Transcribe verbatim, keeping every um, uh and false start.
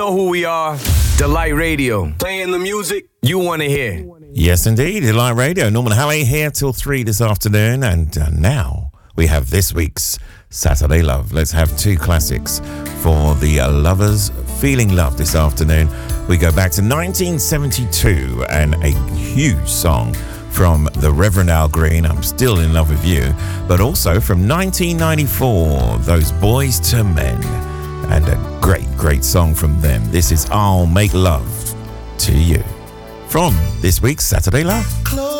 know who we are. Delight Radio. Playing the music you want to hear. Yes, indeed. Delight Radio. Norman Halley here till three this afternoon. And uh, now we have this week's Saturday Love. Let's have two classics for the uh, lovers feeling love this afternoon. We go back to nineteen seventy-two and a huge song from the Reverend Al Green, I'm Still in Love with You, but also from nineteen ninety-four, Those Boys to Men, and a great, great song from them. This is I'll Make Love to You from this week's Saturday Love.